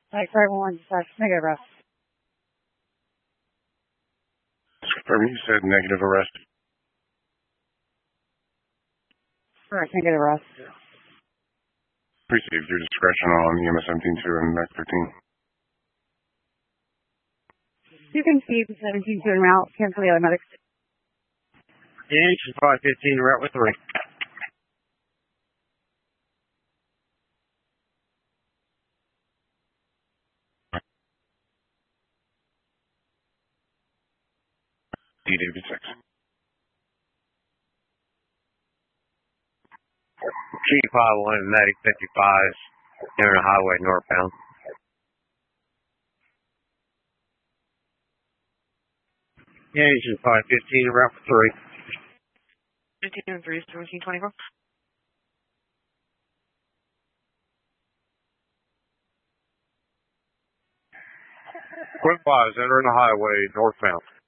Like, right one, negative arrest. Confirm you said negative arrest. Correct, negative arrest. Received your discretion on EMS 17-2 and MAC 13. You can keep 17-2 en route, cancel the other medics. Engine 515, route with 3. David 6. Chief Highway Medic 55 near the highway northbound. Engine 515, route for 3. 15 and 3 is 1724. Quick wise, entering the highway northbound.